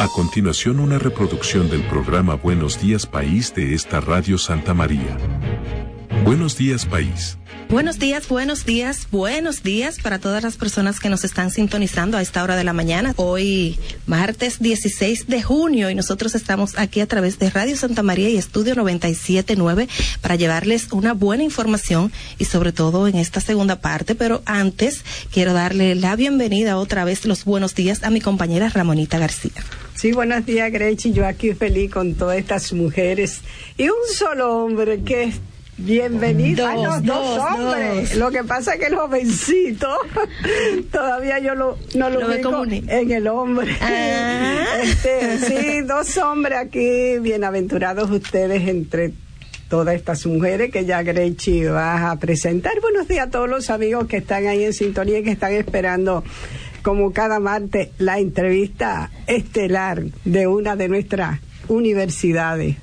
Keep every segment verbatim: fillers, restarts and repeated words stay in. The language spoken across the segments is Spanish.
A continuación, una reproducción del programa Buenos Días País de esta Radio Santa María. Buenos días, País. Buenos días, buenos días, buenos días para todas las personas que nos están sintonizando a esta hora de la mañana. Hoy, martes dieciséis de junio, y nosotros estamos aquí a través de Radio Santa María y Estudio noventa y siete punto nueve para llevarles una buena información y sobre todo en esta segunda parte. Pero antes, quiero darle la bienvenida otra vez, los buenos días a mi compañera Ramonita García. Sí, buenos días, Grechi. Yo aquí feliz con todas estas mujeres y un solo hombre que es bienvenido. Dos, Ay, no, dos, dos hombres. dos. Lo que pasa es que el jovencito todavía yo lo, no lo, lo ubico en el hombre. Ah. Este, sí, dos hombres aquí, bienaventurados ustedes entre todas estas mujeres que ya Grechi va a presentar. Buenos días a todos los amigos que están ahí en sintonía y que están esperando, como cada martes, la entrevista estelar de una de nuestras universidades.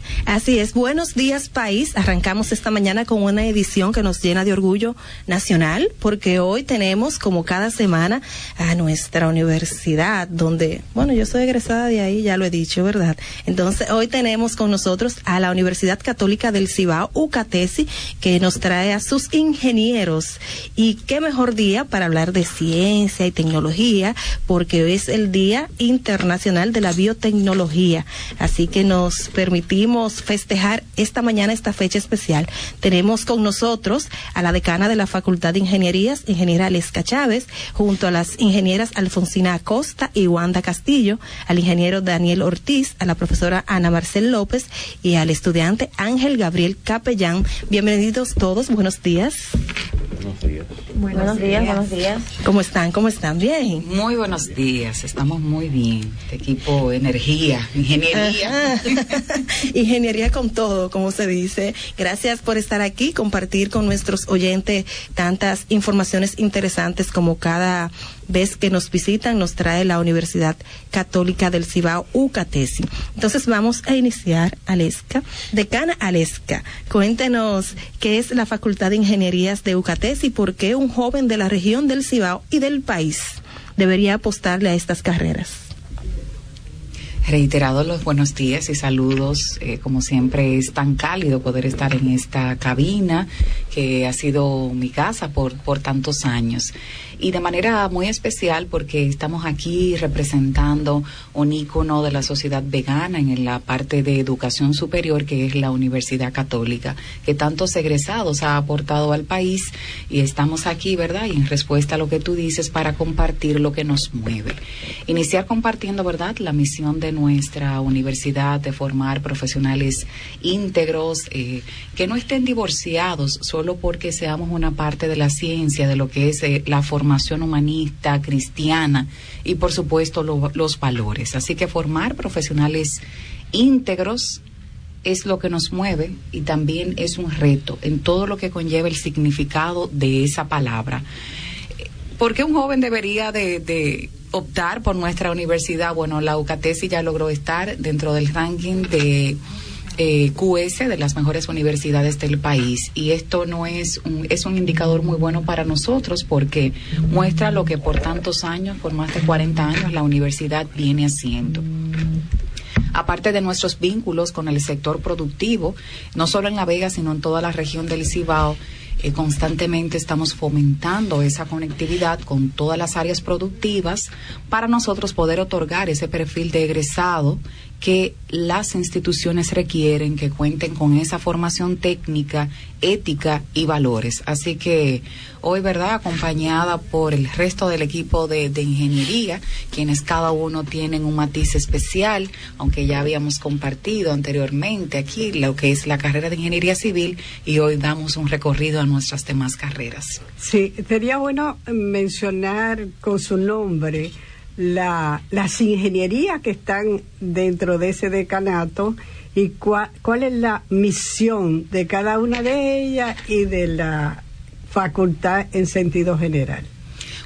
Así es, buenos días, país. Arrancamos esta mañana con una edición que nos llena de orgullo nacional, porque hoy tenemos, como cada semana, a nuestra universidad, donde, bueno, yo soy egresada de ahí, ya lo he dicho, ¿verdad? Entonces, hoy tenemos con nosotros a la Universidad Católica del Cibao, UCATESI, que nos trae a sus ingenieros. Y qué mejor día para hablar de ciencia y tecnología, porque hoy es el Día Internacional de la Biotecnología. Así que nos permitimos festejar esta mañana esta fecha especial. Tenemos con nosotros a la decana de la Facultad de Ingenierías, ingeniera Aleska Chávez, junto a las ingenieras Alfonsina Acosta y Wanda Castillo, al ingeniero Daniel Ortiz, a la profesora Ana Marcel López y al estudiante Ángel Gabriel Capellán. Bienvenidos todos, buenos días. Buenos días. Buenos, buenos días, días, buenos días. ¿Cómo están? ¿Cómo están? ¿Bien? Muy buenos días, estamos muy bien. Equipo energía, ingeniería. Ingeniería con todo, como se dice. Gracias por estar aquí, compartir con nuestros oyentes tantas informaciones interesantes como cada vez que nos visitan nos trae la Universidad Católica del Cibao, UCATESI. Entonces vamos a iniciar, Aleska. Decana Aleska, cuéntenos qué es la Facultad de Ingenierías de UCATESI y por qué un joven de la región del Cibao y del país debería apostarle a estas carreras. Reiterados los buenos días y saludos, eh, como siempre es tan cálido poder estar en esta cabina que ha sido mi casa por, por tantos años. Y de manera muy especial porque estamos aquí representando un ícono de la sociedad vegana en la parte de educación superior, que es la Universidad Católica, que tantos egresados ha aportado al país, y estamos aquí, ¿verdad? Y en respuesta a lo que tú dices, para compartir lo que nos mueve. Iniciar compartiendo, ¿verdad?, la misión de nuestra universidad de formar profesionales íntegros, eh, que no estén divorciados solo porque seamos una parte de la ciencia, de lo que es eh, la formación humanista, cristiana y por supuesto lo, los valores. Así que formar profesionales íntegros es lo que nos mueve y también es un reto en todo lo que conlleva el significado de esa palabra. ¿Por qué un joven debería de, de optar por nuestra universidad? Bueno, la UCATESI ya logró estar dentro del ranking de Eh, Q S de las mejores universidades del país, y esto no es un, es un indicador muy bueno para nosotros porque muestra lo que por tantos años, por más de cuarenta años, la universidad viene haciendo. Aparte de nuestros vínculos con el sector productivo, no solo en La Vega, sino en toda la región del Cibao, eh, constantemente estamos fomentando esa conectividad con todas las áreas productivas para nosotros poder otorgar ese perfil de egresado que las instituciones requieren, que cuenten con esa formación técnica, ética y valores. Así que hoy, ¿verdad?, acompañada por el resto del equipo de, de ingeniería, quienes cada uno tienen un matiz especial, aunque ya habíamos compartido anteriormente aquí lo que es la carrera de ingeniería civil, y hoy damos un recorrido a nuestras demás carreras. Sí, sería bueno mencionar con su nombre La, las ingenierías que están dentro de ese decanato y cua, cuál es la misión de cada una de ellas y de la facultad en sentido general.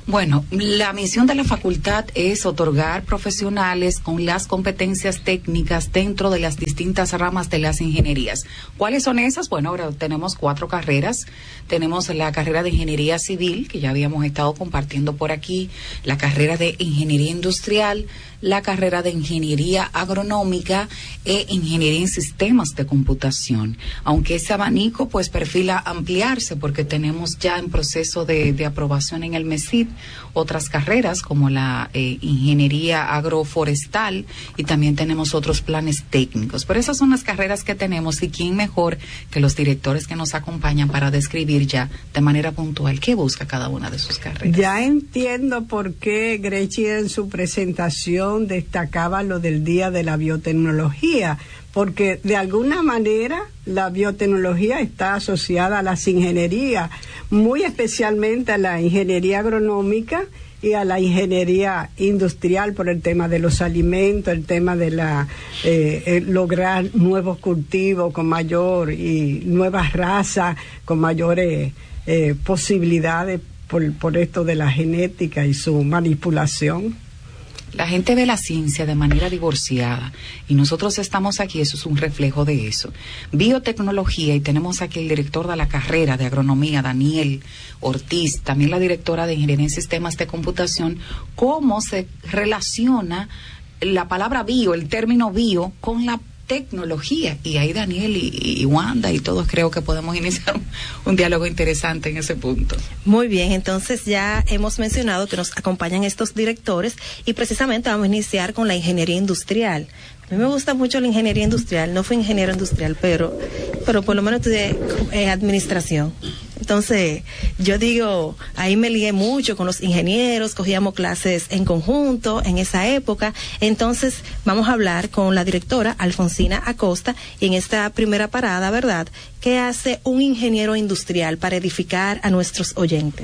Bueno, la misión de la facultad es otorgar profesionales con las competencias técnicas dentro de las distintas ramas de las ingenierías. ¿Cuáles son esas? Bueno, ahora tenemos cuatro carreras. Tenemos la carrera de Ingeniería Civil, que ya habíamos estado compartiendo por aquí, la carrera de Ingeniería Industrial, la carrera de Ingeniería Agronómica e Ingeniería en Sistemas de Computación. Aunque ese abanico pues perfila ampliarse porque tenemos ya en proceso de, de aprobación en el M E S I D otras carreras como la eh, Ingeniería Agroforestal y también tenemos otros planes técnicos. Pero esas son las carreras que tenemos y quién mejor que los directores que nos acompañan para describir ya de manera puntual qué busca cada una de sus carreras. Ya entiendo por qué Grechi en su presentación destacaba lo del Día de la Biotecnología, porque de alguna manera la biotecnología está asociada a las ingenierías, muy especialmente a la ingeniería agronómica y a la ingeniería industrial por el tema de los alimentos, el tema de la eh, eh, lograr nuevos cultivos con mayor y nuevas razas con mayores eh, posibilidades por, por esto de la genética y su manipulación. La gente ve la ciencia de manera divorciada y nosotros estamos aquí, eso es un reflejo de eso. Biotecnología, y tenemos aquí el director de la carrera de agronomía, Daniel Ortiz, también la directora de Ingeniería en Sistemas de Computación, cómo se relaciona la palabra bio, el término bio, con la tecnología. Y ahí Daniel y, y Wanda y todos creo que podemos iniciar un, un diálogo interesante en ese punto. Muy bien, entonces ya hemos mencionado que nos acompañan estos directores y precisamente vamos a iniciar con la ingeniería industrial. A mí me gusta mucho la ingeniería industrial, no fui ingeniero industrial, pero, pero por lo menos estudié eh, administración. Entonces, yo digo, ahí me lié mucho con los ingenieros, cogíamos clases en conjunto en esa época. Entonces, vamos a hablar con la directora Alfonsina Acosta y en esta primera parada, ¿verdad?, ¿qué hace un ingeniero industrial para edificar a nuestros oyentes?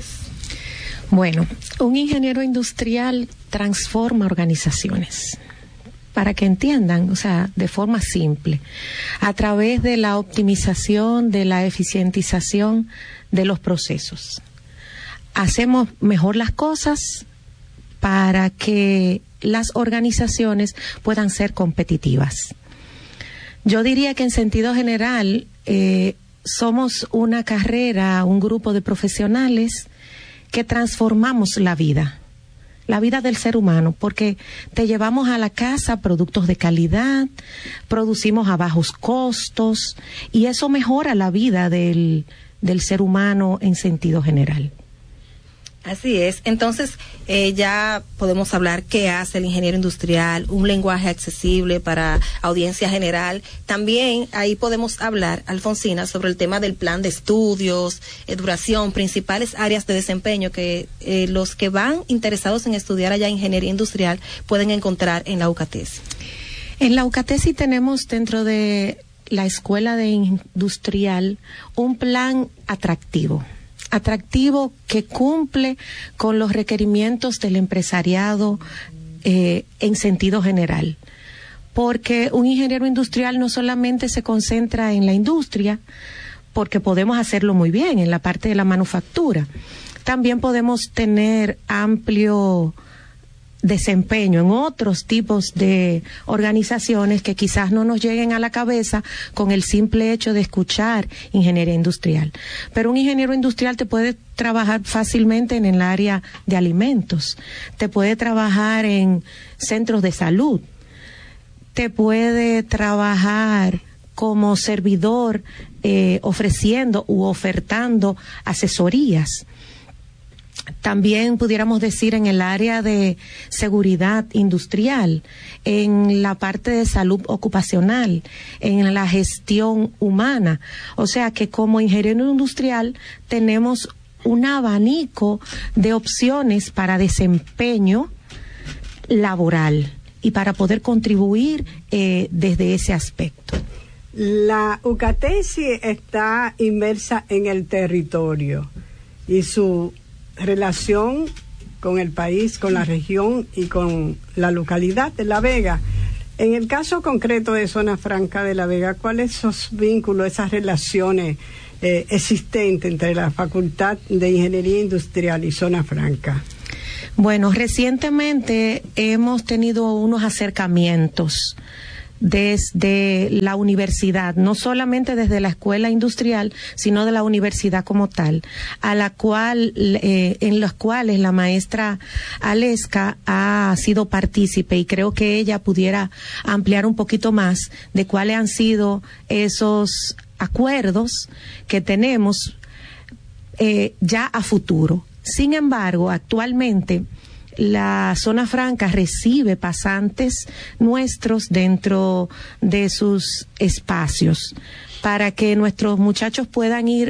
Bueno, un ingeniero industrial transforma organizaciones. Para que entiendan, o sea, de forma simple, a través de la optimización, de la eficientización de los procesos. Hacemos mejor las cosas para que las organizaciones puedan ser competitivas. Yo diría que en sentido general, eh, somos una carrera, un grupo de profesionales que transformamos la vida. La vida del ser humano, porque te llevamos a la casa productos de calidad, producimos a bajos costos y eso mejora la vida del, del ser humano en sentido general. Así es. Entonces, eh, ya podemos hablar qué hace el ingeniero industrial, un lenguaje accesible para audiencia general. También ahí podemos hablar, Alfonsina, sobre el tema del plan de estudios, eh, duración, principales áreas de desempeño que eh, los que van interesados en estudiar allá ingeniería industrial pueden encontrar en la UCATESI. En la UCATESI tenemos dentro de la Escuela de Industrial un plan atractivo. atractivo que cumple con los requerimientos del empresariado eh, en sentido general. Porque un ingeniero industrial no solamente se concentra en la industria, porque podemos hacerlo muy bien en la parte de la manufactura. También podemos tener amplio desempeño en otros tipos de organizaciones que quizás no nos lleguen a la cabeza con el simple hecho de escuchar ingeniería industrial. Pero un ingeniero industrial te puede trabajar fácilmente en el área de alimentos, te puede trabajar en centros de salud, te puede trabajar como servidor eh, ofreciendo u ofertando asesorías. También pudiéramos decir en el área de seguridad industrial, en la parte de salud ocupacional, en la gestión humana. O sea que como ingeniero industrial tenemos un abanico de opciones para desempeño laboral y para poder contribuir eh, desde ese aspecto. La UCATESI está inmersa en el territorio y su relación con el país, con la región y con la localidad de La Vega. En el caso concreto de Zona Franca de La Vega, ¿cuáles son esos vínculos, esas relaciones eh, existentes entre la Facultad de Ingeniería Industrial y Zona Franca? Bueno, recientemente hemos tenido unos acercamientos desde la universidad, no solamente desde la escuela industrial, sino de la universidad como tal, a la cual, eh, en las cuales la maestra Aleska ha sido partícipe, y creo que ella pudiera ampliar un poquito más de cuáles han sido esos acuerdos que tenemos eh, ya a futuro. Sin embargo, actualmente la zona franca recibe pasantes nuestros dentro de sus espacios para que nuestros muchachos puedan ir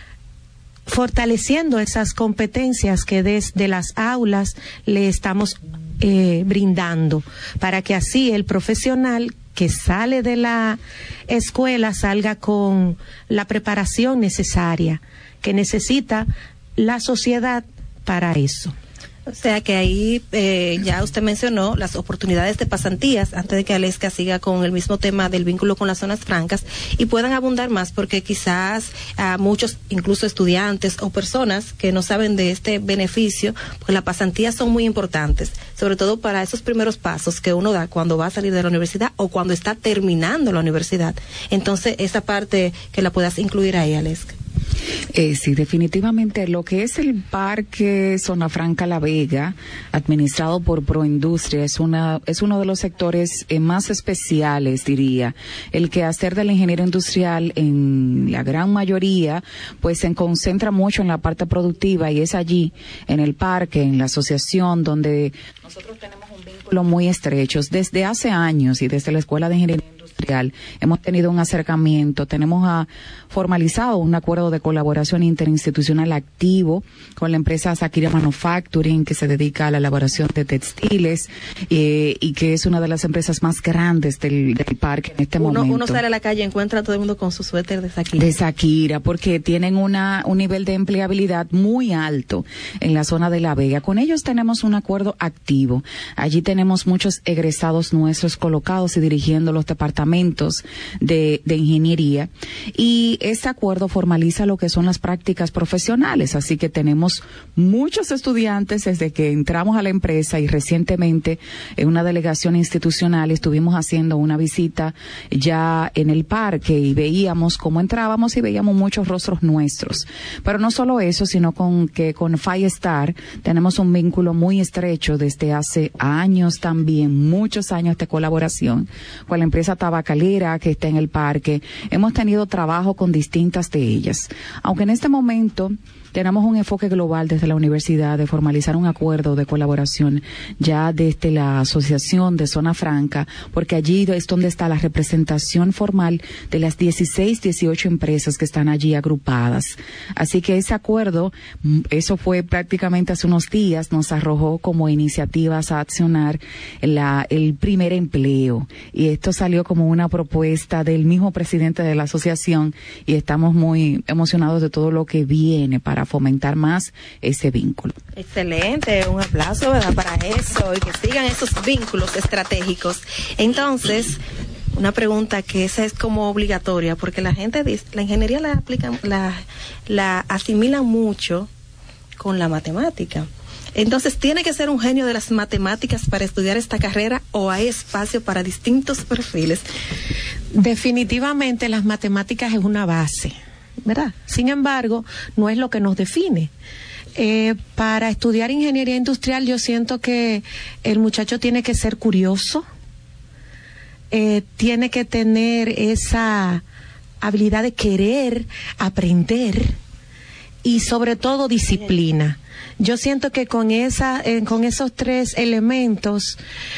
fortaleciendo esas competencias que desde las aulas le estamos eh, brindando, para que así el profesional que sale de la escuela salga con la preparación necesaria que necesita la sociedad para eso. O sea que ahí eh, ya usted mencionó las oportunidades de pasantías, antes de que Aleska siga con el mismo tema del vínculo con las zonas francas, y puedan abundar más, porque quizás a muchos, incluso estudiantes o personas que no saben de este beneficio, porque las pasantías son muy importantes, sobre todo para esos primeros pasos que uno da cuando va a salir de la universidad o cuando está terminando la universidad. Entonces, esa parte que la puedas incluir ahí, Aleska. Eh, sí, definitivamente lo que es el Parque Zona Franca La Vega, administrado por Proindustria, es una es uno de los sectores eh, más especiales, diría. El quehacer de la ingeniería industrial, en la gran mayoría, pues se concentra mucho en la parte productiva, y es allí, en el parque, en la asociación, donde nosotros tenemos un vínculo muy estrecho desde hace años, y desde la Escuela de Ingeniería Industrial hemos tenido un acercamiento, tenemos a, formalizado un acuerdo de colaboración interinstitucional activo con la empresa Zakira Manufacturing, que se dedica a la elaboración de textiles eh, y que es una de las empresas más grandes del, del parque en este uno, momento. Uno sale a la calle y encuentra a todo el mundo con su suéter de Zakira. De Zakira, porque tienen una un nivel de empleabilidad muy alto en la zona de La Vega. Con ellos tenemos un acuerdo activo. Allí tenemos muchos egresados nuestros colocados y dirigiendo los departamentos de, de ingeniería, y este acuerdo formaliza lo que son las prácticas profesionales, así que tenemos muchos estudiantes desde que entramos a la empresa, y recientemente en una delegación institucional estuvimos haciendo una visita ya en el parque y veíamos cómo entrábamos y veíamos muchos rostros nuestros. Pero no solo eso, sino con que con Firestar tenemos un vínculo muy estrecho desde hace años también, muchos años de colaboración con la empresa tabacalera que está en el parque. Hemos tenido trabajo con distintas de ellas. Aunque en este momento tenemos un enfoque global desde la universidad de formalizar un acuerdo de colaboración ya desde la Asociación de Zona Franca, porque allí es donde está la representación formal de las dieciséis, dieciocho empresas que están allí agrupadas. Así que ese acuerdo, eso fue prácticamente hace unos días, nos arrojó como iniciativas a accionar la, el primer empleo. Y esto salió como una propuesta del mismo presidente de la asociación, y estamos muy emocionados de todo lo que viene para fomentar más ese vínculo. Excelente, un aplauso, ¿verdad?, para eso, y que sigan esos vínculos estratégicos. Entonces, una pregunta que esa es como obligatoria, porque la gente dice, la ingeniería la aplican, la, la asimilan mucho con la matemática. Entonces, ¿tiene que ser un genio de las matemáticas para estudiar esta carrera, o hay espacio para distintos perfiles? Definitivamente las matemáticas es una base, ¿verdad? Sin embargo, no es lo que nos define. Eh, para estudiar ingeniería industrial, yo siento que el muchacho tiene que ser curioso, eh, tiene que tener esa habilidad de querer aprender, y sobre todo disciplina. Yo siento que con esa, eh, con esos tres elementos,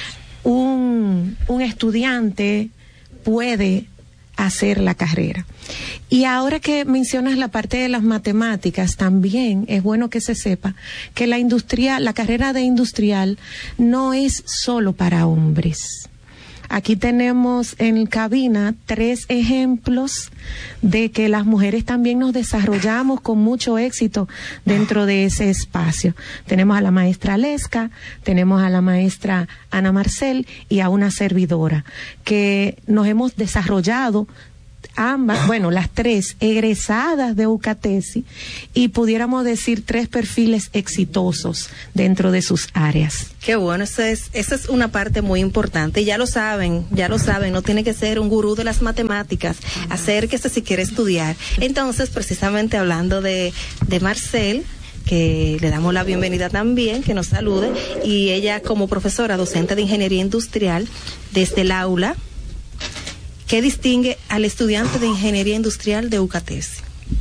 un, un estudiante puede hacer la carrera. Y ahora que mencionas la parte de las matemáticas, también es bueno que se sepa que la industria, la carrera de industrial no es solo para hombres. Aquí tenemos en cabina tres ejemplos de que las mujeres también nos desarrollamos con mucho éxito dentro de ese espacio. Tenemos a la maestra Aleska, tenemos a la maestra Ana Marcel y a una servidora, que nos hemos desarrollado ambas, bueno, las tres egresadas de UCATESI, y pudiéramos decir tres perfiles exitosos dentro de sus áreas. Qué bueno, esa es, esa es una parte muy importante. Ya lo saben, ya lo saben, no tiene que ser un gurú de las matemáticas, acérquese si quiere estudiar. Entonces, precisamente hablando de, de Marcel, que le damos la bienvenida también, que nos salude, y ella como profesora docente de Ingeniería Industrial desde el aula, ¿qué distingue al estudiante de Ingeniería Industrial de UCATESI?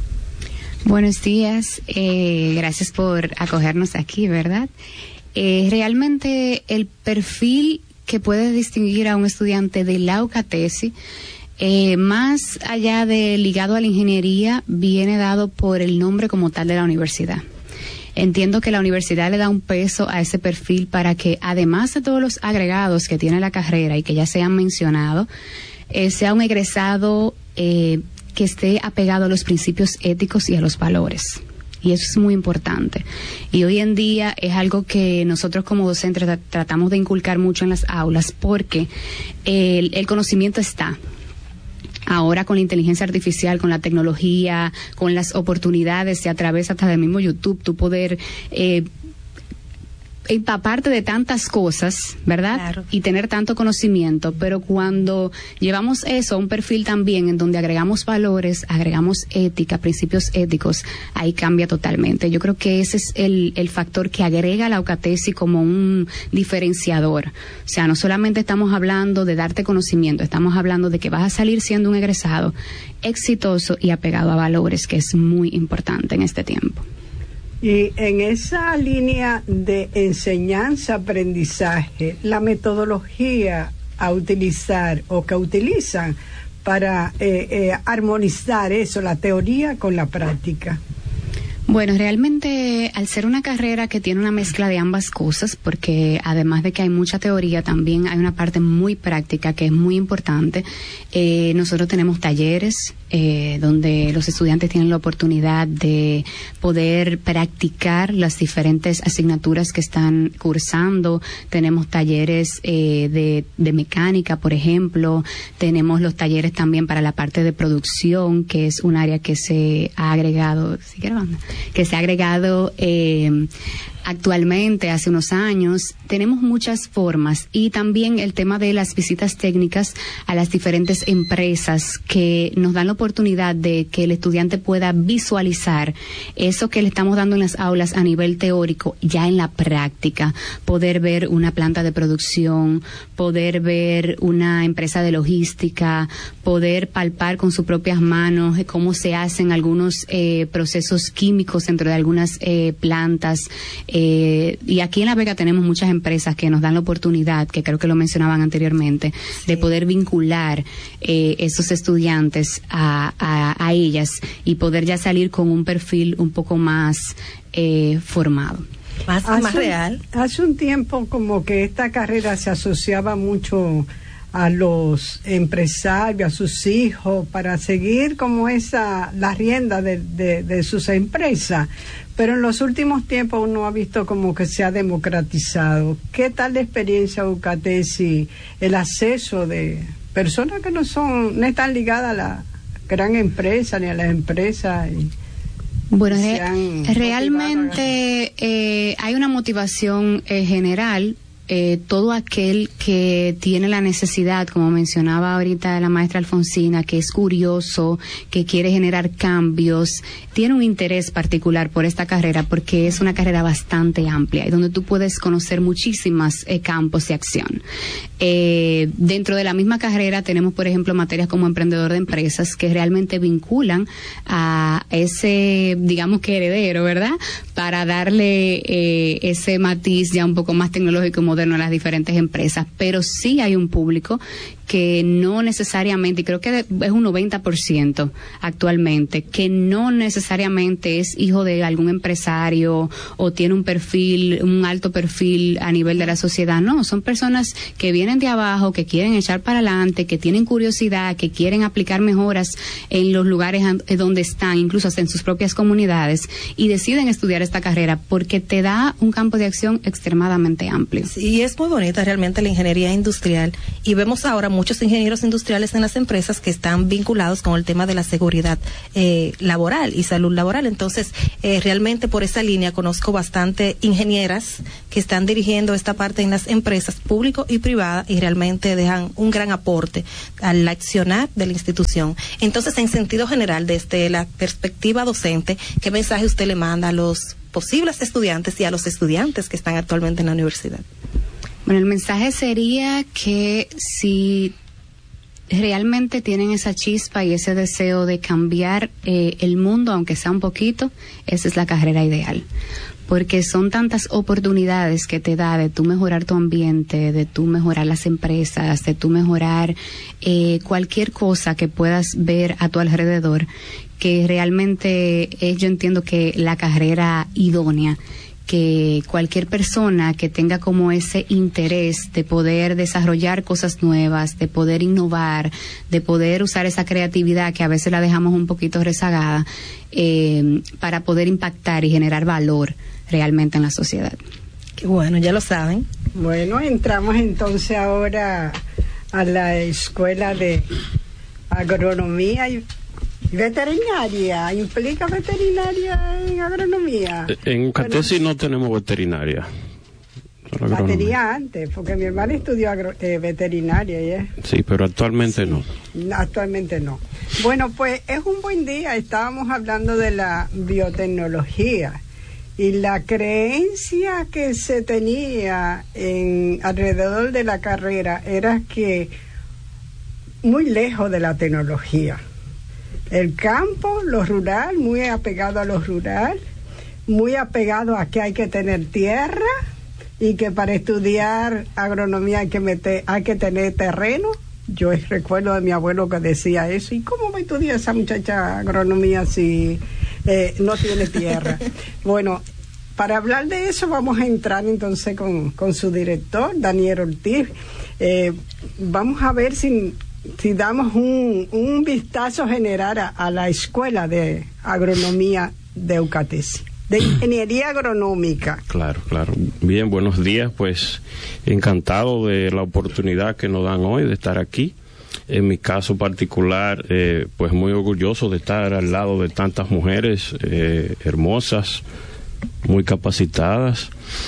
Buenos días, eh, gracias por acogernos aquí, ¿verdad? Eh, realmente el perfil que puede distinguir a un estudiante de la UCATESI, eh, más allá de ligado a la ingeniería, viene dado por el nombre como tal de la universidad. Entiendo que la universidad le da un peso a ese perfil para que, además de todos los agregados que tiene la carrera y que ya se han mencionado, eh, sea un egresado eh, que esté apegado a los principios éticos y a los valores. Y eso es muy importante. Y hoy en día es algo que nosotros como docentes tra- tratamos de inculcar mucho en las aulas, porque el, el conocimiento está. Ahora con la inteligencia artificial, con la tecnología, con las oportunidades y a través hasta del mismo YouTube, tú poder eh, empaparte de tantas cosas, ¿verdad? Claro. Y tener tanto conocimiento, pero cuando llevamos eso a un perfil también en donde agregamos valores, agregamos ética, principios éticos, ahí cambia totalmente. Yo creo que ese es el, el factor que agrega a la UCATESI como un diferenciador. O sea, no solamente estamos hablando de darte conocimiento, estamos hablando de que vas a salir siendo un egresado exitoso y apegado a valores, que es muy importante en este tiempo. Y en esa línea de enseñanza-aprendizaje, la metodología a utilizar o que utilizan para eh, eh, armonizar eso, la teoría con la práctica. Bueno, realmente al ser una carrera que tiene una mezcla de ambas cosas, porque además de que hay mucha teoría, también hay una parte muy práctica que es muy importante. Eh, nosotros tenemos talleres eh, donde los estudiantes tienen la oportunidad de poder practicar las diferentes asignaturas que están cursando. Tenemos talleres eh, de, de mecánica, por ejemplo. Tenemos los talleres también para la parte de producción, que es un área que se ha agregado, ¿sí que era? que se ha agregado eh, actualmente, hace unos años. Tenemos muchas formas, y también el tema de las visitas técnicas a las diferentes empresas que nos dan la oportunidad de que el estudiante pueda visualizar eso que le estamos dando en las aulas a nivel teórico ya en la práctica, poder ver una planta de producción, poder ver una empresa de logística, poder palpar con sus propias manos cómo se hacen algunos eh, procesos químicos dentro de algunas eh, plantas. Eh, y aquí en La Vega tenemos muchas empresas que nos dan la oportunidad, que creo que lo mencionaban anteriormente, sí, de poder vincular eh, esos estudiantes a, a, a ellas y poder ya salir con un perfil un poco más eh, formado. Más, hace, más real. Hace un tiempo como que esta carrera se asociaba mucho a los empresarios, a sus hijos, para seguir como esa, la rienda de, de, de sus empresas. Pero en los últimos tiempos uno ha visto como que se ha democratizado. ¿Qué tal la experiencia UCATESI, el acceso de personas que no son, no están ligadas a la gran empresa ni a las empresas? Y bueno, re realmente eh, hay una motivación eh, general. Eh, todo aquel que tiene la necesidad, como mencionaba ahorita la maestra Alfonsina, que es curioso, que quiere generar cambios, tiene un interés particular por esta carrera, porque es una carrera bastante amplia y donde tú puedes conocer muchísimas eh, campos de acción. Eh, dentro de la misma carrera tenemos, por ejemplo, materias como emprendedor de empresas, que realmente vinculan a ese, digamos que heredero, ¿verdad?, para darle eh, ese matiz ya un poco más tecnológico y moderno a las diferentes empresas. Pero sí hay un público que no necesariamente, y creo que es un noventa por ciento actualmente, que no necesariamente es hijo de algún empresario o tiene un perfil, un alto perfil a nivel de la sociedad. No, son personas que vienen de abajo, que quieren echar para adelante, que tienen curiosidad, que quieren aplicar mejoras en los lugares donde están, incluso hasta en sus propias comunidades, y deciden estudiar esta carrera porque te da un campo de acción extremadamente amplio. Sí, Y es muy bonita realmente la ingeniería industrial, y vemos ahora muchos ingenieros industriales en las empresas que están vinculados con el tema de la seguridad eh, laboral y salud laboral. Entonces, eh, realmente por esa línea conozco bastante ingenieras que están dirigiendo esta parte en las empresas público y privada, y realmente dejan un gran aporte al accionar de la institución. Entonces, en sentido general, desde la perspectiva docente, ¿qué mensaje usted le manda a los posibles estudiantes y a los estudiantes que están actualmente en la universidad? Bueno, el mensaje sería que si realmente tienen esa chispa y ese deseo de cambiar eh, el mundo, aunque sea un poquito, esa es la carrera ideal. Porque son tantas oportunidades que te da de tú mejorar tu ambiente, de tú mejorar las empresas, de tú mejorar eh, cualquier cosa que puedas ver a tu alrededor, que realmente eh, yo entiendo que la carrera idónea, que cualquier persona que tenga como ese interés de poder desarrollar cosas nuevas, de poder innovar, de poder usar esa creatividad que a veces la dejamos un poquito rezagada, eh, para poder impactar y generar valor realmente en la sociedad. Qué bueno, ya lo saben. Bueno, entramos entonces ahora a la escuela de agronomía y veterinaria. ¿Implica veterinaria en agronomía? En Ucatesi bueno, no tenemos veterinaria. La tenía antes, porque mi hermana estudió agro, eh, veterinaria. ¿eh? Sí, pero actualmente sí, no. Actualmente no. Bueno, pues es un buen día. Estábamos hablando de la biotecnología y la creencia que se tenía en alrededor de la carrera era que muy lejos de la tecnología. El campo, lo rural, muy apegado a lo rural, muy apegado a que hay que tener tierra y que para estudiar agronomía hay que meter, hay que tener terreno. Yo recuerdo de mi abuelo que decía eso. ¿Y cómo va a estudiar esa muchacha agronomía si eh, no tiene tierra? Bueno, para hablar de eso vamos a entrar entonces con, con su director, Daniel Ortiz. Eh, vamos a ver si... si damos un, un vistazo general a, a la escuela de agronomía de Ucatesi, de ingeniería agronómica. Claro, claro. Bien, buenos días, pues encantado de la oportunidad que nos dan hoy de estar aquí. En mi caso particular, eh, pues muy orgulloso de estar al lado de tantas mujeres eh, hermosas, muy capacitadas.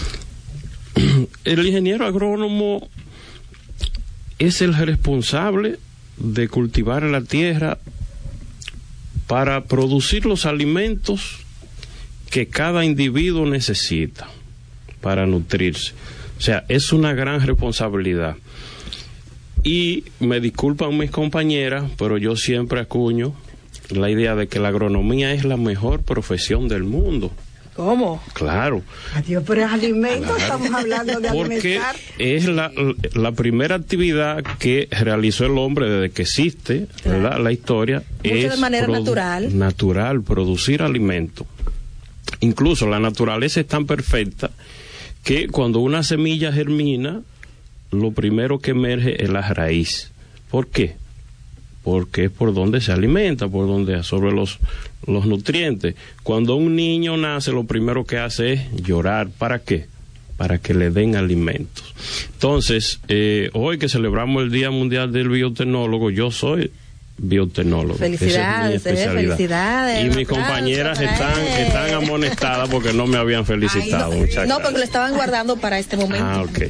El ingeniero agrónomo es el responsable de cultivar la tierra para producir los alimentos que cada individuo necesita para nutrirse. O sea, es una gran responsabilidad. Y me disculpan mis compañeras, pero yo siempre acuño la idea de que la agronomía es la mejor profesión del mundo. ¿Cómo? Claro. Adiós, pero es alimento, claro. Estamos hablando de Porque alimentar. es la, la primera actividad que realizó el hombre desde que existe, claro. ¿verdad? La historia. Mucho es de manera produ- natural. Natural, producir alimento. Incluso la naturaleza es tan perfecta que cuando una semilla germina, lo primero que emerge es la raíz. ¿Por qué? Porque es por donde se alimenta, por donde absorbe los, los nutrientes. Cuando un niño nace, lo primero que hace es llorar. ¿Para qué? Para que le den alimentos. Entonces, eh, hoy que celebramos el Día Mundial del Biotecnólogo, yo soy biotecnólogo. Felicidades, Esa es mi especialidad. Felicidades. Y mis compañeras están, están amonestadas porque no me habían felicitado. Ay, no, Muchas no, gracias. porque lo estaban guardando para este momento. Ah, ok.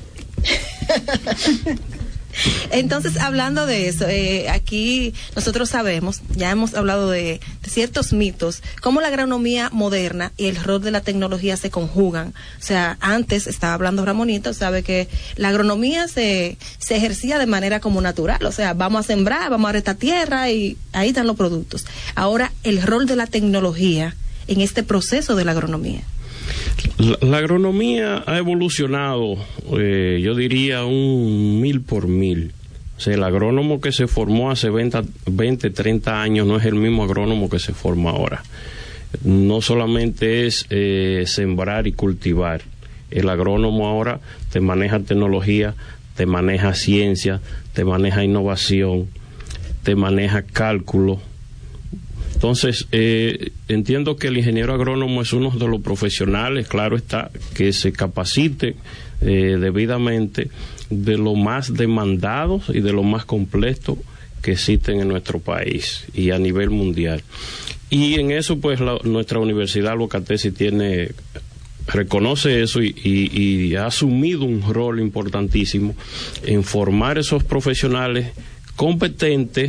Entonces, hablando de eso, eh, aquí nosotros sabemos, ya hemos hablado de, de ciertos mitos, cómo la agronomía moderna y el rol de la tecnología se conjugan. O sea, antes estaba hablando Ramonito, sabe que la agronomía se, se ejercía de manera como natural, o sea, vamos a sembrar, vamos a retar tierra y ahí están los productos. Ahora, el rol de la tecnología en este proceso de la agronomía. La, la agronomía ha evolucionado, eh, yo diría un mil por mil. O sea, el agrónomo que se formó hace veinte, treinta años no es el mismo agrónomo que se forma ahora. No solamente es eh, sembrar y cultivar. El agrónomo ahora te maneja tecnología, te maneja ciencia, te maneja innovación, te maneja cálculo, Entonces, eh, entiendo que el ingeniero agrónomo es uno de los profesionales, claro está, que se capacite eh, debidamente de lo más demandados y de lo más completo que existen en nuestro país y a nivel mundial. Y en eso, pues, la, nuestra universidad Locatesi tiene, reconoce eso y, y, y ha asumido un rol importantísimo en formar esos profesionales competentes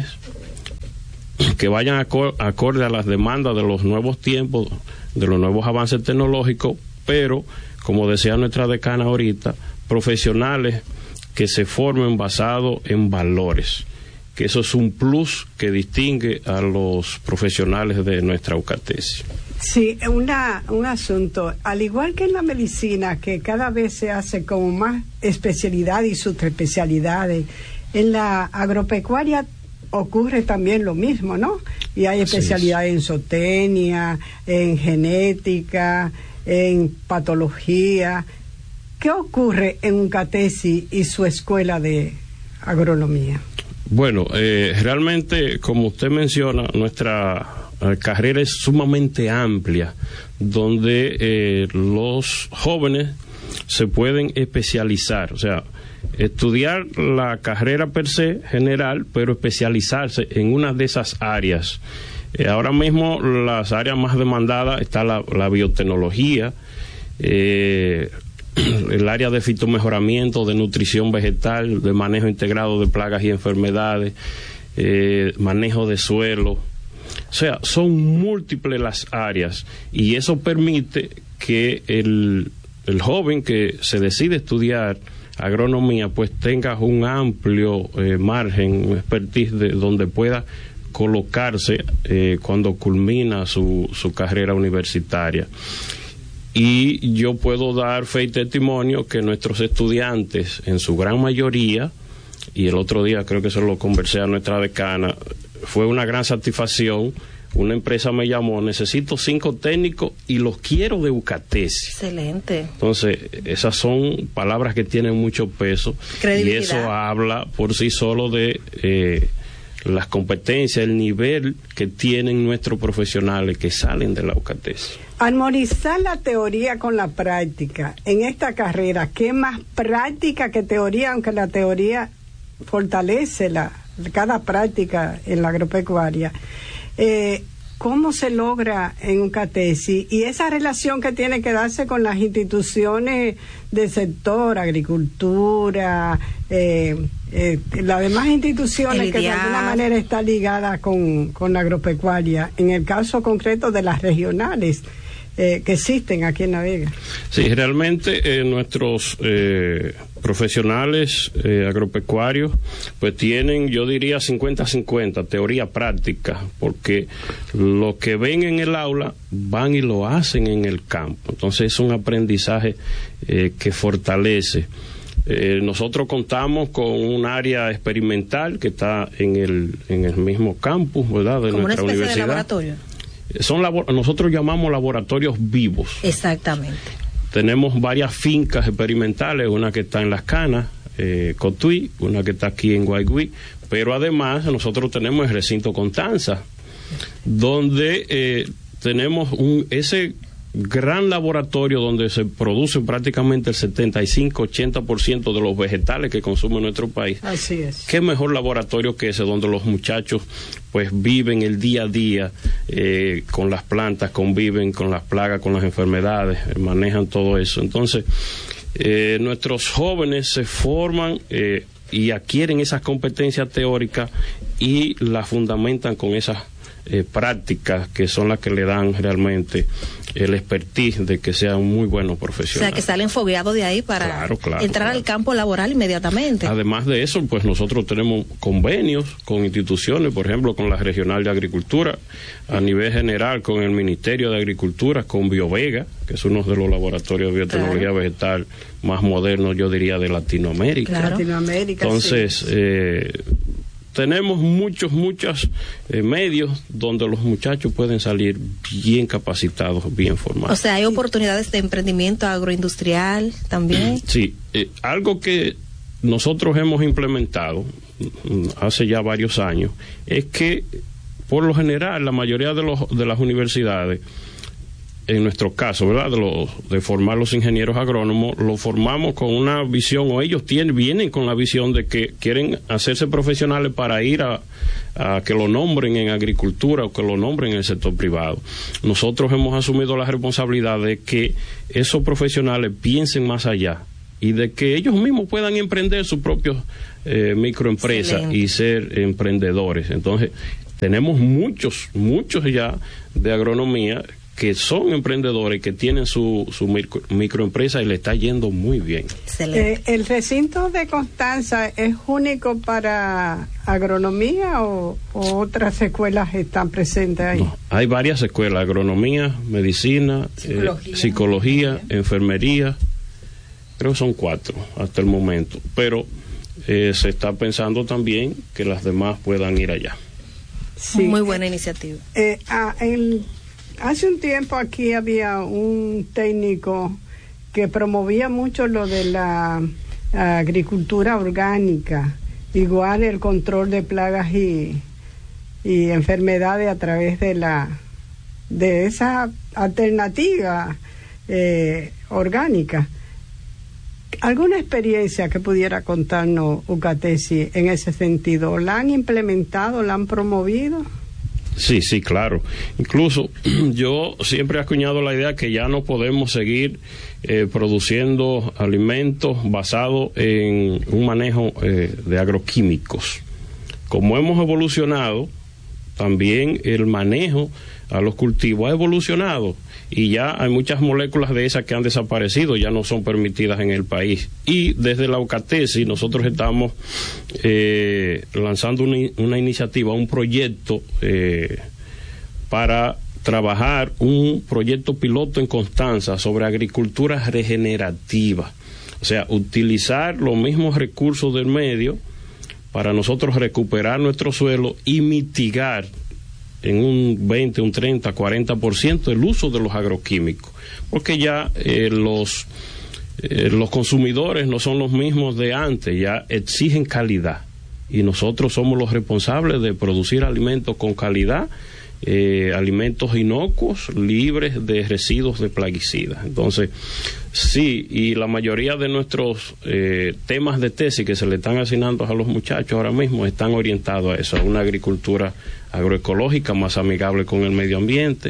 que vayan acor- acorde a las demandas de los nuevos tiempos, de los nuevos avances tecnológicos, pero, como decía nuestra decana ahorita, profesionales que se formen basados en valores, que eso es un plus que distingue a los profesionales de nuestra Locatesi. Sí, una, un asunto, al igual que en la medicina, que cada vez se hace como más especialidad y subespecialidades, en la agropecuaria ocurre también lo mismo, ¿no? Y hay especialidades en zootecnia, en genética, en patología. ¿Qué ocurre en Uncatesi y su escuela de agronomía? Bueno, eh, realmente, como usted menciona, nuestra eh, carrera es sumamente amplia, donde eh, los jóvenes se pueden especializar, o sea, estudiar la carrera per se general, pero especializarse en una de esas áreas. Eh, ahora mismo las áreas más demandadas está la, la biotecnología, eh, el área de fitomejoramiento, de nutrición vegetal, de manejo integrado de plagas y enfermedades, eh, manejo de suelo. O sea, son múltiples las áreas y eso permite que el, el joven que se decide estudiar agronomía pues tenga un amplio eh, margen, un expertise de donde pueda colocarse eh, cuando culmina su, su carrera universitaria. Y yo puedo dar fe y testimonio que nuestros estudiantes, en su gran mayoría, y el otro día creo que se lo conversé a nuestra decana, fue una gran satisfacción. Una empresa me llamó, necesito cinco técnicos y los quiero de Ucatesi. Excelente. Entonces, esas son palabras que tienen mucho peso. Y eso habla por sí solo de eh, las competencias, el nivel que tienen nuestros profesionales que salen de la Ucatesi. Armonizar la teoría con la práctica en esta carrera, ¿qué más práctica que teoría? Aunque la teoría fortalece la, cada práctica en la agropecuaria. Eh, ¿Cómo se logra en Ucatesi? Y esa relación que tiene que darse con las instituciones del sector, agricultura, eh, eh, las demás instituciones que de alguna manera están ligadas con, con la agropecuaria, en el caso concreto de las regionales eh, que existen aquí en La Vega. Sí, realmente eh, nuestros eh, profesionales eh, agropecuarios pues tienen, yo diría, cincuenta cincuenta, teoría práctica, porque lo que ven en el aula van y lo hacen en el campo. Entonces es un aprendizaje eh, que fortalece. Eh, nosotros contamos con un área experimental que está en el en el mismo campus, ¿verdad?, de nuestra universidad. ¿Como una especie de laboratorio? Son labor- nosotros llamamos laboratorios vivos. Exactamente. Tenemos varias fincas experimentales, una que está en Las Canas, eh, Cotuí, una que está aquí en Guaigüí, pero además nosotros tenemos el recinto Constanza, donde eh, tenemos un ese gran laboratorio donde se produce prácticamente el setenta y cinco a ochenta por ciento de los vegetales que consume nuestro país. Así es. ¿Qué mejor laboratorio que ese, donde los muchachos pues viven el día a día eh, con las plantas, conviven con las plagas, con las enfermedades, eh, manejan todo eso? Entonces, eh, nuestros jóvenes se forman eh, y adquieren esas competencias teóricas y las fundamentan con esas eh, prácticas que son las que le dan realmente el expertise de que sean muy buenos profesionales. O sea, que salen fogueados de ahí para claro, claro, entrar claro. al campo laboral inmediatamente. Además de eso, pues nosotros tenemos convenios con instituciones, por ejemplo, con la Regional de Agricultura, a nivel general con el Ministerio de Agricultura, con BioVega, que es uno de los laboratorios de biotecnología claro. vegetal más modernos, yo diría, de Latinoamérica. Claro. Latinoamérica, Entonces, sí. eh, tenemos muchos, muchos eh, medios donde los muchachos pueden salir bien capacitados, bien formados. O sea, hay oportunidades de emprendimiento agroindustrial también. Sí, eh, algo que nosotros hemos implementado hace ya varios años es que por lo general, la mayoría de, los, de las universidades, en nuestro caso, ¿verdad? De, los, de formar los ingenieros agrónomos, lo formamos con una visión, o ellos tienen, vienen con la visión de que quieren hacerse profesionales para ir a, a que lo nombren en agricultura o que lo nombren en el sector privado. Nosotros hemos asumido la responsabilidad de que esos profesionales piensen más allá y de que ellos mismos puedan emprender sus propios eh, microempresas Excelente. Y ser emprendedores. Entonces, tenemos muchos, muchos ya de agronomía que son emprendedores, que tienen su, su micro, microempresa y le está yendo muy bien. Eh, ¿El recinto de Constanza es único para agronomía o, o otras escuelas están presentes ahí? No, hay varias escuelas, agronomía, medicina, psicología, eh, psicología enfermería, creo que son cuatro hasta el momento, pero eh, se está pensando también que las demás puedan ir allá. Sí. Muy buena iniciativa. Eh, ah, el Hace un tiempo aquí había un técnico que promovía mucho lo de la agricultura orgánica, igual el control de plagas y, y enfermedades a través de la de esa alternativa eh, orgánica. ¿Alguna experiencia que pudiera contarnos UCATESI en ese sentido? ¿La han implementado, la han promovido? Sí, sí, claro. Incluso yo siempre he acuñado la idea que ya no podemos seguir eh, produciendo alimentos basados en un manejo eh, de agroquímicos. Como hemos evolucionado, también el manejo a los cultivos ha evolucionado y ya hay muchas moléculas de esas que han desaparecido, ya no son permitidas en el país. Y desde la UCATESI nosotros estamos eh, lanzando una, una iniciativa, un proyecto eh, para trabajar un proyecto piloto en Constanza sobre agricultura regenerativa. O sea, utilizar los mismos recursos del medio para nosotros recuperar nuestro suelo y mitigar en un veinte, un treinta, cuarenta por ciento el uso de los agroquímicos, porque ya eh, los eh, los consumidores no son los mismos de antes, ya exigen calidad y nosotros somos los responsables de producir alimentos con calidad, eh, alimentos inocuos, libres de residuos de plaguicidas. Entonces, sí, y la mayoría de nuestros eh, temas de tesis que se le están asignando a los muchachos ahora mismo están orientados a eso, a una agricultura agroecológica más amigable con el medio ambiente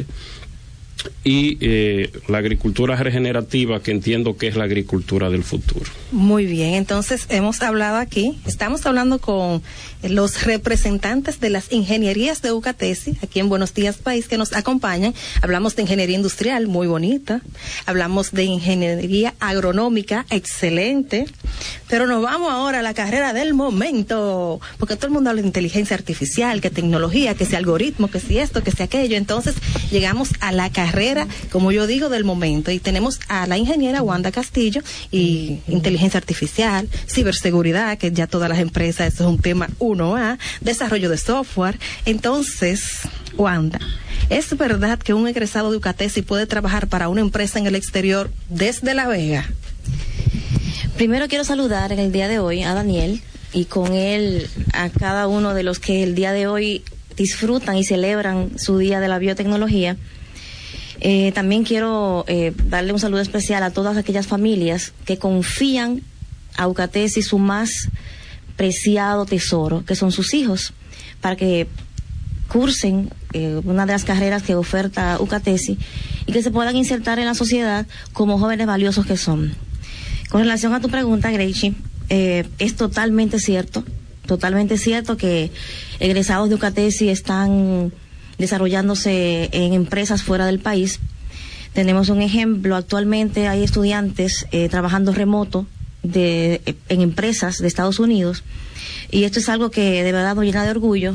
y eh, la agricultura regenerativa, que entiendo que es la agricultura del futuro. Muy bien, entonces hemos hablado aquí, estamos hablando con los representantes de las ingenierías de UCATESI, aquí en Buenos Días País, que nos acompañan. Hablamos de ingeniería industrial, muy bonita, hablamos de ingeniería agronómica, excelente, pero nos vamos ahora a la carrera del momento, porque todo el mundo habla de inteligencia artificial, que tecnología, que si algoritmo, que si esto, que si aquello. Entonces llegamos a la carrera, como yo digo, del momento, y tenemos a la ingeniera Wanda Castillo y inteligencia artificial, ciberseguridad, que ya todas las empresas, eso es un tema uno A, desarrollo de software. Entonces, Wanda, ¿es verdad que un egresado de UCATESI puede trabajar para una empresa en el exterior desde La Vega? Primero quiero saludar en el día de hoy a Daniel y con él a cada uno de los que el día de hoy disfrutan y celebran su día de la biotecnología. Eh, también quiero eh, darle un saludo especial a todas aquellas familias que confían a UCATESI su más preciado tesoro, que son sus hijos, para que cursen eh, una de las carreras que oferta UCATESI y que se puedan insertar en la sociedad como jóvenes valiosos que son. Con relación a tu pregunta, Gracie, eh, es totalmente cierto, totalmente cierto que egresados de UCATESI están desarrollándose en empresas fuera del país. Tenemos un ejemplo, actualmente hay estudiantes eh, trabajando remoto de, en empresas de Estados Unidos, y esto es algo que de verdad nos llena de orgullo,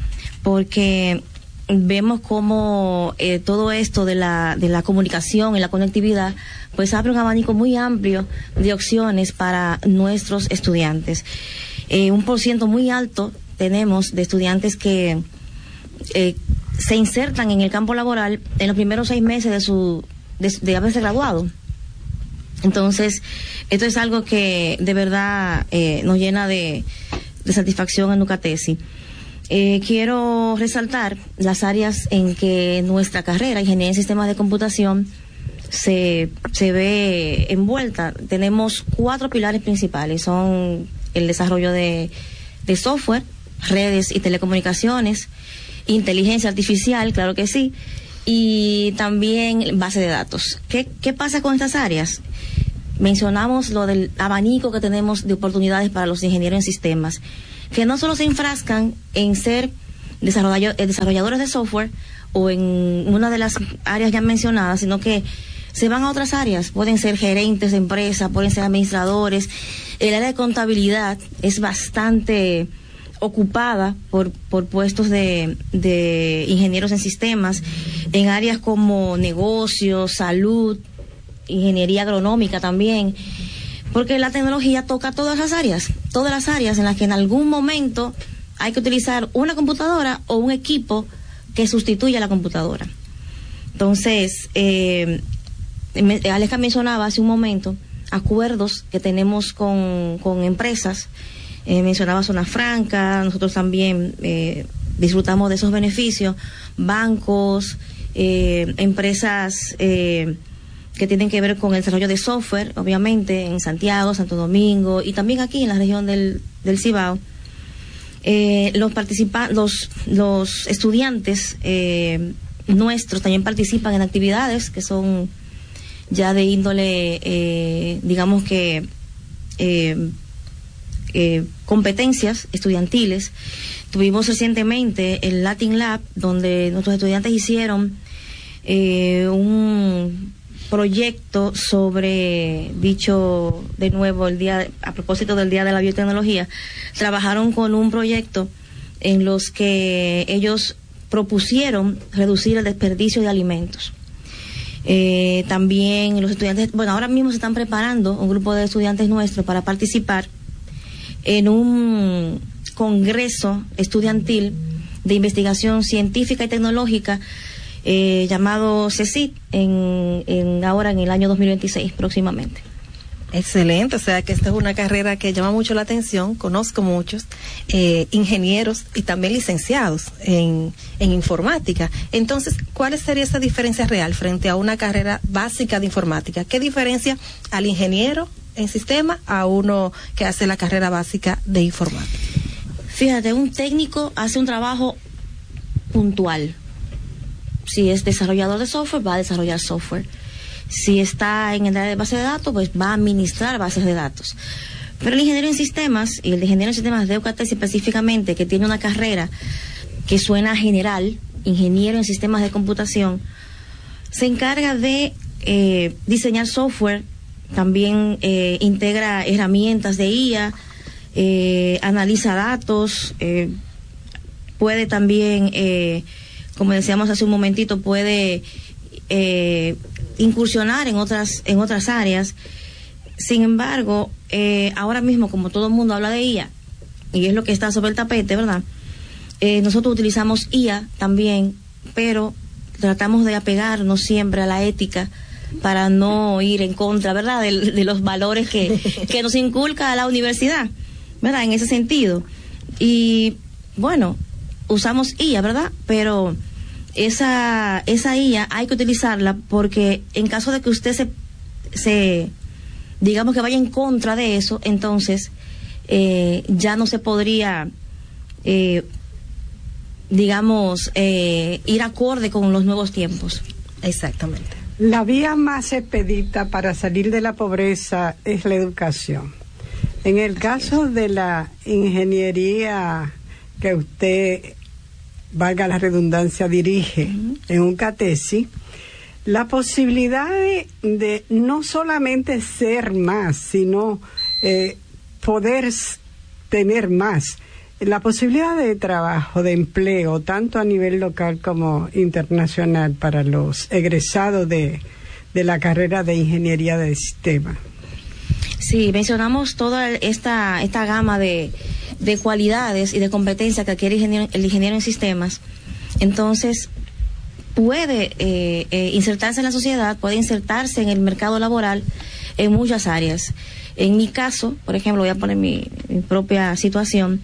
porque vemos cómo eh, todo esto de la, de la comunicación y la conectividad pues abre un abanico muy amplio de opciones para nuestros estudiantes. Eh, un por ciento muy alto tenemos de estudiantes que eh, se insertan en el campo laboral en los primeros seis meses de su de, de haberse graduado. Entonces, esto es algo que de verdad eh, nos llena de, de satisfacción en UCATESI. Eh, quiero resaltar las áreas en que nuestra carrera, Ingeniería en Sistemas de Computación, se, se ve envuelta. Tenemos cuatro pilares principales, son el desarrollo de, de software, redes y telecomunicaciones, inteligencia artificial, claro que sí, y también base de datos. ¿Qué, qué pasa con estas áreas? Mencionamos lo del abanico que tenemos de oportunidades para los ingenieros en sistemas, que no solo se enfrascan en ser desarrolladores de software o en una de las áreas ya mencionadas, sino que se van a otras áreas. Pueden ser gerentes de empresa, pueden ser administradores. El área de contabilidad es bastante ocupada por, por puestos de, de ingenieros en sistemas, en áreas como negocios, salud, ingeniería agronómica también, porque la tecnología toca todas las áreas, todas las áreas en las que en algún momento hay que utilizar una computadora o un equipo que sustituya a la computadora. Entonces, eh, Alexa mencionaba hace un momento acuerdos que tenemos con, con empresas, eh, mencionaba Zona Franca, nosotros también eh, disfrutamos de esos beneficios, bancos, eh, empresas eh, que tienen que ver con el desarrollo de software, obviamente, en Santiago, Santo Domingo y también aquí en la región del, del Cibao. Eh, los participa los, los estudiantes eh, nuestros también participan en actividades que son ya de índole, eh, digamos que, eh, eh, competencias estudiantiles. Tuvimos recientemente el Latin Lab, donde nuestros estudiantes hicieron eh, un proyecto sobre, dicho de nuevo el día, a propósito del Día de la Biotecnología, trabajaron con un proyecto en los que ellos propusieron reducir el desperdicio de alimentos. Eh, también los estudiantes, bueno, ahora mismo se están preparando un grupo de estudiantes nuestros para participar en un congreso estudiantil de investigación científica y tecnológica Eh, llamado CECIT en, en ahora en el año dos mil veintiséis próximamente. Excelente, o sea que esta es una carrera que llama mucho la atención. Conozco muchos eh, ingenieros y también licenciados en, en informática. Entonces, ¿cuál sería esa diferencia real frente a una carrera básica de informática? ¿Qué diferencia al ingeniero en sistema a uno que hace la carrera básica de informática? Fíjate, un técnico hace un trabajo puntual. Si es desarrollador de software, va a desarrollar software. Si está en el área de base de datos, pues va a administrar bases de datos. Pero el ingeniero en sistemas, y el de ingeniero en sistemas de UCATES específicamente, que tiene una carrera que suena general, ingeniero en sistemas de computación, se encarga de eh, diseñar software, también eh, integra herramientas de I A, eh, analiza datos, eh, puede también... Eh, como decíamos hace un momentito, puede eh, incursionar en otras en otras áreas. Sin embargo, eh, ahora mismo, como todo el mundo habla de I A, y es lo que está sobre el tapete, ¿verdad? Eh, nosotros utilizamos I A también, pero tratamos de apegarnos siempre a la ética para no ir en contra, ¿verdad?, de, de los valores que, que nos inculca la universidad, ¿verdad?, en ese sentido. Y, bueno, usamos I A, ¿verdad? Pero esa esa I A hay que utilizarla porque en caso de que usted se, se digamos que vaya en contra de eso, entonces eh, ya no se podría, eh, digamos, eh, ir acorde con los nuevos tiempos. Exactamente. La vía más expedita para salir de la pobreza es la educación. En el caso de la ingeniería que usted, valga la redundancia, dirige uh-huh. en UCATESI, la posibilidad de, de no solamente ser más, sino eh, poder tener más, la posibilidad de trabajo, de empleo, tanto a nivel local como internacional para los egresados de, de la carrera de ingeniería de sistemas. Sí, mencionamos toda esta esta gama de, de cualidades y de competencias que adquiere el ingeniero, el ingeniero en sistemas. Entonces, puede eh, eh, insertarse en la sociedad, puede insertarse en el mercado laboral en muchas áreas. En mi caso, por ejemplo, voy a poner mi, mi propia situación.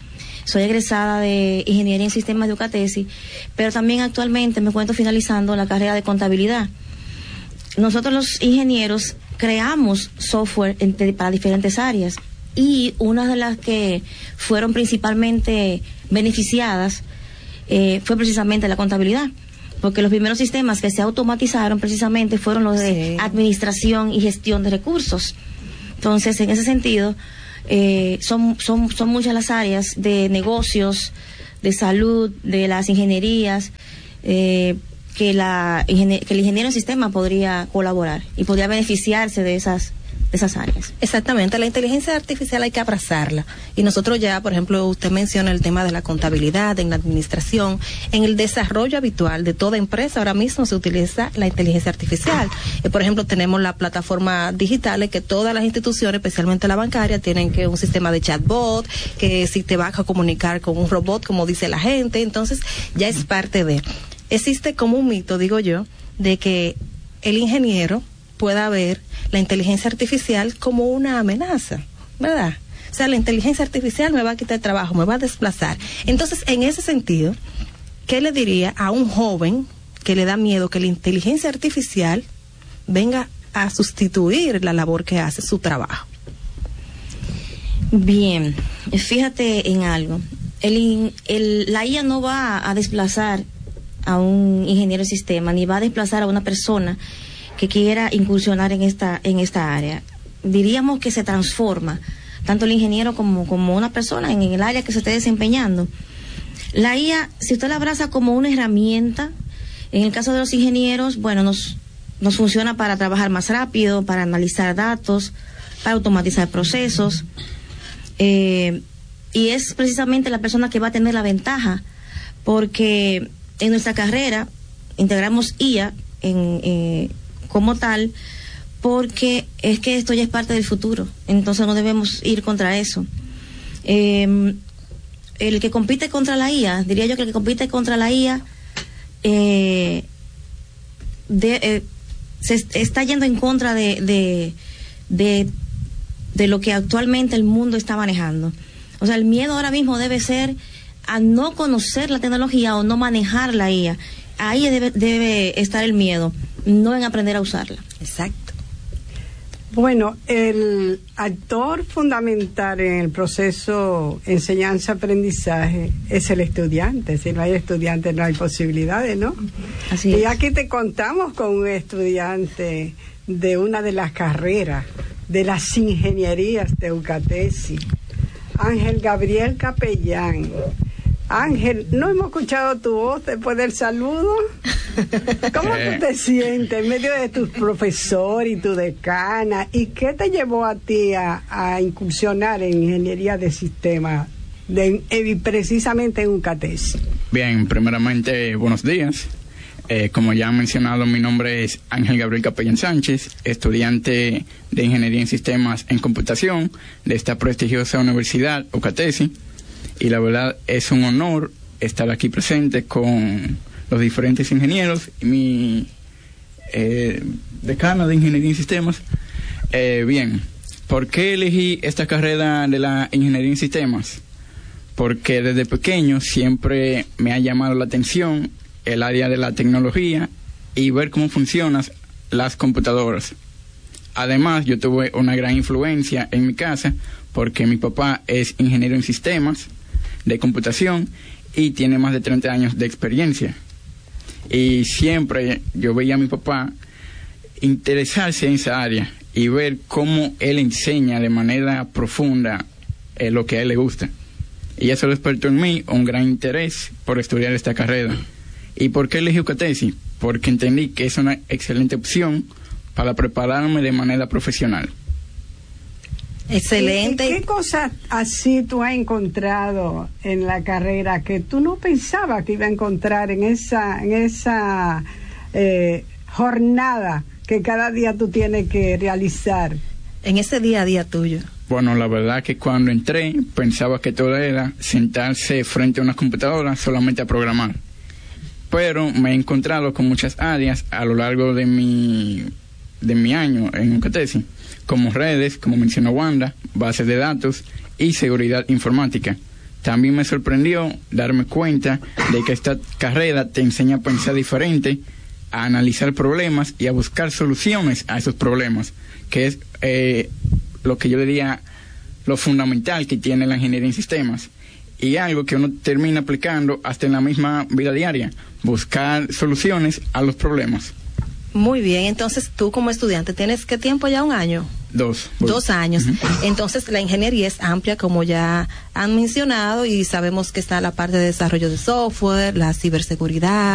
Soy egresada de Ingeniería en Sistemas de UCATESI, pero también actualmente me encuentro finalizando la carrera de Contabilidad. Nosotros los ingenieros creamos software entre, para diferentes áreas, y una de las que fueron principalmente beneficiadas eh, fue precisamente la contabilidad, porque los primeros sistemas que se automatizaron precisamente fueron los de sí. administración y gestión de recursos. Entonces, en ese sentido, eh, son, son, son muchas las áreas de negocios, de salud, de las ingenierías, eh, que, la, que el ingeniero en sistema podría colaborar y podría beneficiarse de esas de esas áreas. Exactamente, la inteligencia artificial hay que abrazarla, y nosotros ya, por ejemplo, usted menciona el tema de la contabilidad, en la administración, en el desarrollo habitual de toda empresa ahora mismo se utiliza la inteligencia artificial. Eh, por ejemplo, tenemos las plataformas digitales que todas las instituciones, especialmente la bancaria, tienen que un sistema de chatbot, que si te vas a comunicar con un robot, como dice la gente, entonces ya es parte de... Existe como un mito, digo yo, de que el ingeniero pueda ver la inteligencia artificial como una amenaza, ¿verdad? O sea, la inteligencia artificial me va a quitar el trabajo, me va a desplazar. Entonces, en ese sentido, ¿qué le diría a un joven que le da miedo que la inteligencia artificial venga a sustituir la labor que hace su trabajo? Bien, fíjate en algo. El, el, la I A no va a desplazar a un ingeniero de sistema, ni va a desplazar a una persona que quiera incursionar en esta en esta área. Diríamos que se transforma tanto el ingeniero como, como una persona en, en el área que se esté desempeñando. La I A, si usted la abraza como una herramienta, en el caso de los ingenieros, bueno, nos, nos funciona para trabajar más rápido, para analizar datos, para automatizar procesos, eh, y es precisamente la persona que va a tener la ventaja, porque en nuestra carrera integramos I A en... Eh, como tal, porque es que esto ya es parte del futuro, entonces no debemos ir contra eso. Eh, el que compite contra la I A, diría yo que el que compite contra la I A eh, de, eh, se está yendo en contra de, de, de, de lo que actualmente el mundo está manejando. O sea, el miedo ahora mismo debe ser a no conocer la tecnología o no manejar la I A. Ahí debe, debe estar el miedo, no en aprender a usarla. Exacto. Bueno, el actor fundamental en el proceso enseñanza-aprendizaje es el estudiante. Si no hay estudiantes no hay posibilidades, ¿no? Así y es. aquí te contamos con un estudiante de una de las carreras de las ingenierías de UCATESI, Ángel Gabriel Capellán. Ángel, no hemos escuchado tu voz después del saludo. ¿Cómo eh. tú te sientes en medio de tus profesores y tu decana? ¿Y qué te llevó a ti a, a incursionar en ingeniería de sistemas, de, eh, precisamente en UCATESI? Bien, primeramente, buenos días. Eh, como ya han mencionado, mi nombre es Ángel Gabriel Capellán Sánchez, estudiante de Ingeniería en Sistemas en Computación de esta prestigiosa universidad, UCATESI. Y la verdad es un honor estar aquí presente con los diferentes ingenieros y mi eh, decano de Ingeniería en Sistemas. Eh, bien, ¿por qué elegí esta carrera de la Ingeniería en Sistemas? Porque desde pequeño siempre me ha llamado la atención el área de la tecnología y ver cómo funcionan las computadoras. Además, yo tuve una gran influencia en mi casa porque mi papá es ingeniero en sistemas de computación y tiene más de treinta años de experiencia. Y siempre yo veía a mi papá interesarse en esa área y ver cómo él enseña de manera profunda eh, lo que a él le gusta. Y eso despertó en mí un gran interés por estudiar esta carrera. ¿Y por qué elegí UCATESI? Porque entendí que es una excelente opción para prepararme de manera profesional. Excelente. ¿Y qué cosas así tú has encontrado en la carrera que tú no pensabas que iba a encontrar en esa en esa eh, jornada que cada día tú tienes que realizar? En ese día a día tuyo. Bueno, la verdad que cuando entré pensaba que todo era sentarse frente a una computadora solamente a programar. Pero me he encontrado con muchas áreas a lo largo de mi de mi año en UCATESI, como redes, como mencionó Wanda, bases de datos y seguridad informática, También me sorprendió darme cuenta de que esta carrera te enseña a pensar diferente, a analizar problemas y a buscar soluciones a esos problemas, que es eh, lo que yo diría lo fundamental que tiene la ingeniería en sistemas, y algo que uno termina aplicando hasta en la misma vida diaria, buscar soluciones a los problemas. Muy bien, entonces tú como estudiante, ¿tienes qué tiempo ya? ¿Un año? Dos. Dos años. Uh-huh. Entonces la ingeniería es amplia, como ya han mencionado, y sabemos que está la parte de desarrollo de software, la ciberseguridad,